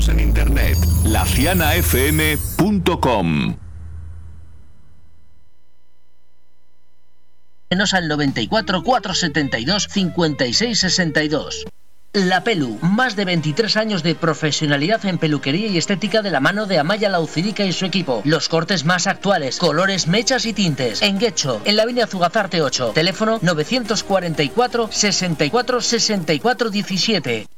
Síguenos en internet, lacianafm.com. Menos al 94 472 56 62. La Pelu, más de 23 años de profesionalidad en peluquería y estética de la mano de Amaya Laucirica y su equipo. Los cortes más actuales, colores, mechas y tintes. En Guecho, en la avenida Zugazarte 8. Teléfono 944 64 64 17.